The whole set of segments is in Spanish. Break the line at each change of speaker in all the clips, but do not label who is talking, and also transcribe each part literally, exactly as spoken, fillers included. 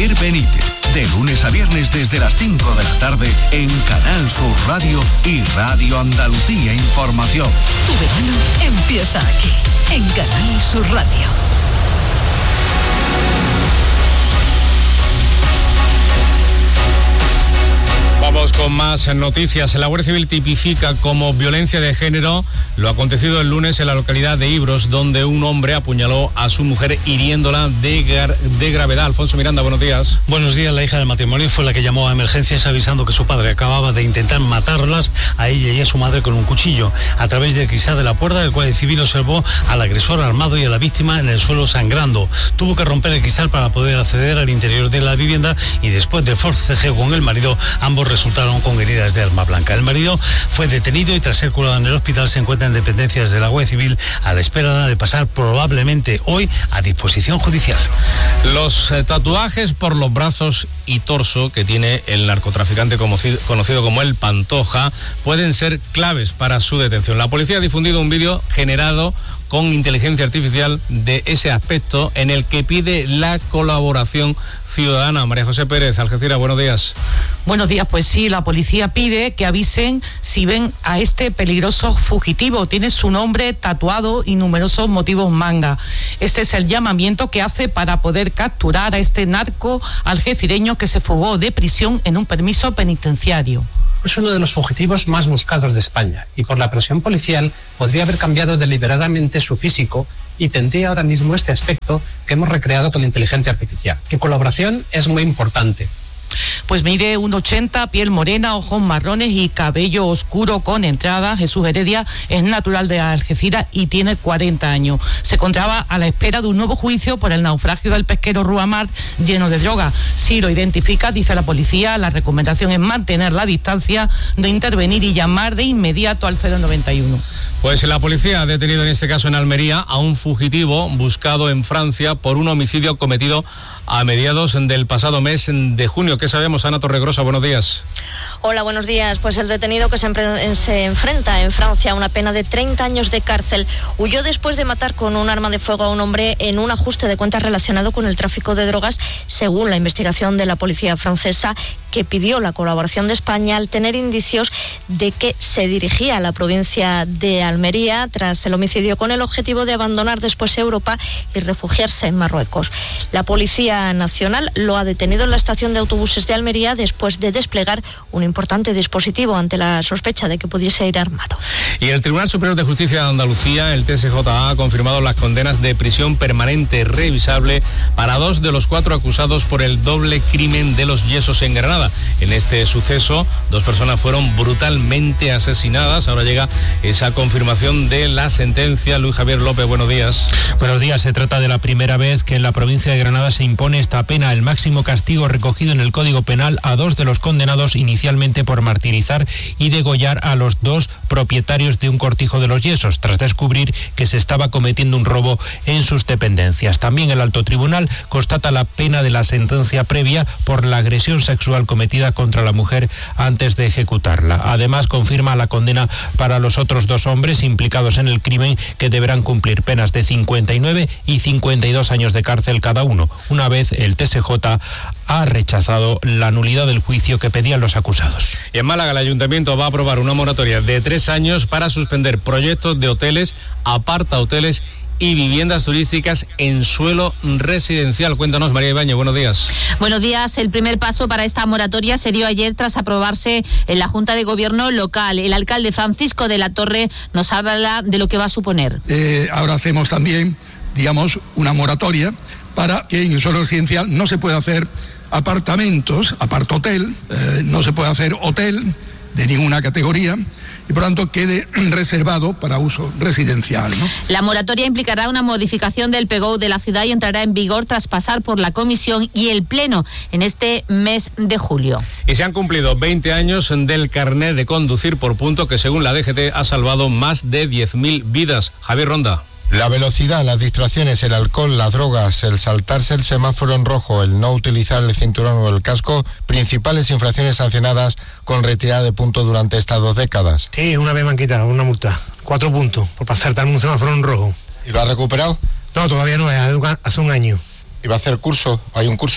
Javier Benítez. De lunes a viernes desde las cinco de la tarde en Canal Sur Radio y Radio Andalucía Información.
Tu verano empieza aquí, en Canal Sur Radio.
Vamos con más noticias. La Guardia Civil tipifica como violencia de género lo acontecido el lunes en la localidad de Ibros, donde un hombre apuñaló a su mujer hiriéndola de, gra- de gravedad. Alfonso Miranda, buenos días.
Buenos días. La hija del matrimonio fue la que llamó a emergencias avisando que su padre acababa de intentar matarlas a ella y a su madre con un cuchillo. A través del cristal de la puerta, el Guardia Civil observó al agresor armado y a la víctima en el suelo sangrando. Tuvo que romper el cristal para poder acceder al interior de la vivienda y después de forcejeo con el marido, ambos resultaron con heridas de arma blanca. El marido fue detenido y tras ser curado en el hospital se encuentra en dependencias de la Guardia Civil a la espera de pasar probablemente hoy a disposición judicial.
Los eh, tatuajes por los brazos y torso que tiene el narcotraficante conocido, conocido como el Pantoja pueden ser claves para su detención. La policía ha difundido un vídeo generado con inteligencia artificial de ese aspecto en el que pide la colaboración ciudadana. María José Pérez, Algeciras, buenos días.
Buenos días, pues sí, la policía pide que avisen si ven a este peligroso fugitivo. Tiene su nombre tatuado y numerosos motivos manga. Este es el llamamiento que hace para poder capturar a este narco algecireño que se fugó de prisión en un permiso penitenciario.
Es uno de los fugitivos más buscados de España y por la presión policial podría haber cambiado deliberadamente su físico y tendría ahora mismo este aspecto que hemos recreado con inteligencia artificial. Que colaboración es muy importante.
Pues mide uno ochenta, piel morena, ojos marrones y cabello oscuro con entrada. Jesús Heredia es natural de Algeciras y tiene cuarenta años. Se encontraba a la espera de un nuevo juicio por el naufragio del pesquero Ruamar lleno de droga. Si lo identifica, dice la policía, la recomendación es mantener la distancia, no intervenir y llamar de inmediato al cero noventa y uno.
Pues la policía ha detenido en este caso en Almería a un fugitivo buscado en Francia por un homicidio cometido a mediados del pasado mes de junio. ¿Qué sabemos, Ana Torregrosa? Buenos días.
Hola, buenos días. Pues el detenido que se, empre- se enfrenta en Francia a una pena de treinta años de cárcel huyó después de matar con un arma de fuego a un hombre en un ajuste de cuentas relacionado con el tráfico de drogas, según la investigación de la policía francesa, que pidió la colaboración de España al tener indicios de que se dirigía a la provincia de Almería tras el homicidio con el objetivo de abandonar después Europa y refugiarse en Marruecos. La Policía Nacional lo ha detenido en la estación de autobuses de Almería después de desplegar un importante dispositivo ante la sospecha de que pudiese ir armado.
Y el Tribunal Superior de Justicia de Andalucía, el T S J A, ha confirmado las condenas de prisión permanente revisable para dos de los cuatro acusados por el doble crimen de los Yesos en Granada. En este suceso, dos personas fueron brutalmente asesinadas. Ahora llega esa confirmación de la sentencia. Luis Javier López, buenos días.
Buenos días. Se trata de la primera vez que en la provincia de Granada se impone esta pena, el máximo castigo recogido en el Código Penal a dos de los condenados inicialmente por martirizar y degollar a los dos propietarios de un cortijo de los Yesos, tras descubrir que se estaba cometiendo un robo en sus dependencias. También el Alto Tribunal constata la pena de la sentencia previa por la agresión sexual cometida contra la mujer antes de ejecutarla. Además, confirma la condena para los otros dos hombres implicados en el crimen, que deberán cumplir penas de cincuenta y nueve y cincuenta y dos años de cárcel cada uno, una vez el T S J ha rechazado la nulidad del juicio que pedían los acusados.
Y en Málaga, el Ayuntamiento va a aprobar una moratoria de tres años para suspender proyectos de hoteles, apartahoteles y viviendas turísticas en suelo residencial. Cuéntanos, María Ibáñez, buenos días.
Buenos días. El primer paso para esta moratoria se dio ayer tras aprobarse en la Junta de Gobierno local. El alcalde Francisco de la Torre nos habla de lo que va a suponer.
Eh, ahora hacemos también, digamos, una moratoria para que en el suelo residencial no se pueda hacer apartamentos, apartohotel, eh, no se puede hacer hotel de ninguna categoría, y por tanto quede reservado para uso residencial, ¿no?
La moratoria implicará una modificación del P G O de la ciudad y entrará en vigor tras pasar por la comisión y el pleno en este mes de julio.
Y se han cumplido veinte años del carnet de conducir por punto, que según la D G T ha salvado más de diez mil vidas. Javier Ronda.
La velocidad, las distracciones, el alcohol, las drogas, el saltarse el semáforo en rojo, el no utilizar el cinturón o el casco, principales infracciones sancionadas con retirada de puntos durante estas dos décadas.
Sí, una vez me han quitado una multa, cuatro puntos, por saltarme un semáforo en rojo.
¿Y lo has recuperado?
No, todavía no, es hace un año.
¿Y va a hacer curso? ¿Hay un curso?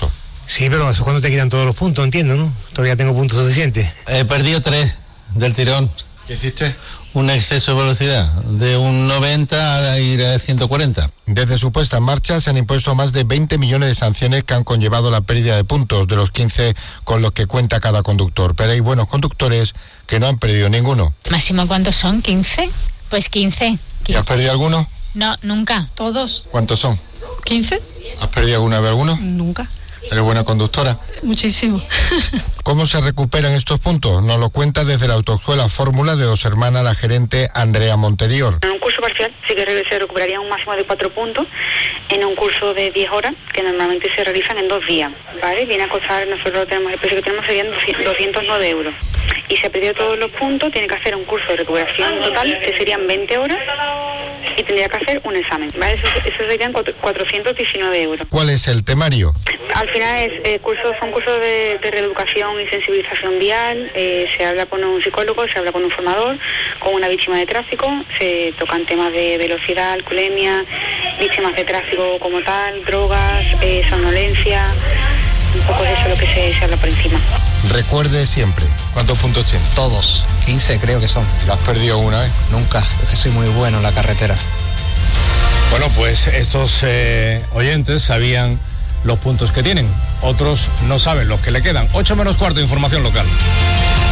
Sí, pero eso es cuando te quitan todos los puntos, entiendo, ¿no? Todavía tengo puntos suficientes.
He perdido tres del tirón.
¿Qué hiciste?
Un exceso de velocidad, de un noventa a ir a ciento cuarenta.
Desde su puesta en marcha se han impuesto más de veinte millones de sanciones que han conllevado la pérdida de puntos de los quince con los que cuenta cada conductor. Pero hay buenos conductores que no han perdido ninguno.
¿Máximo cuántos son? ¿quince? Pues quince.
¿Y has perdido alguno?
No, nunca.
¿Todos?
¿Cuántos son?
¿quince?
¿Has perdido alguna vez alguno?
Nunca.
¿Eres buena conductora?
Muchísimo.
¿Cómo se recuperan estos puntos? Nos lo cuenta desde la autoescuela Fórmula de Dos Hermanas la gerente Andrea Monterior.
En un curso parcial sí que se recuperaría un máximo de cuatro puntos en un curso de diez horas que normalmente se realizan en dos días, ¿vale? Viene a costar, nosotros tenemos el precio que tenemos serían doscientos nueve euros. Y se ha perdido todos los puntos, tiene que hacer un curso de recuperación total que serían veinte horas y tendría que hacer un examen, ¿vale? Eso, eso serían cuatrocientos diecinueve euros.
¿Cuál es el temario?
Al final es eh, cursos, son cursos de, de reeducación y sensibilización vial, eh, se habla con un psicólogo, se habla con un formador, con una víctima de tráfico, se tocan temas de velocidad, alcoholemia, víctimas de tráfico como tal, drogas, eh, somnolencia, un poco de eso lo que se, se habla por encima.
Recuerde siempre, ¿cuántos puntos tiene?
Todos, quince creo que son.
¿La has perdido una vez?
Nunca, es que soy muy bueno en la carretera.
Bueno, pues estos eh, oyentes sabían los puntos que tienen, otros no saben los que le quedan. ocho menos cuarto, información local.